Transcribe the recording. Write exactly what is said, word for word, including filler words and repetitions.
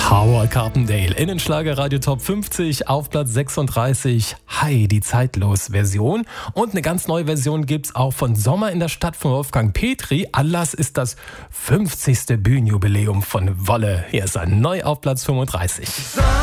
Howard Carpendale, Innenschlager Radio Top fünfzig auf Platz sechsunddreißig. Hi, die Zeitlos-Version. Und eine ganz neue Version gibt's auch von Sommer in der Stadt von Wolfgang Petri. Anlass ist das fünfzigste Bühnenjubiläum von Wolle. Hier ist er neu auf Platz fünfunddreißig.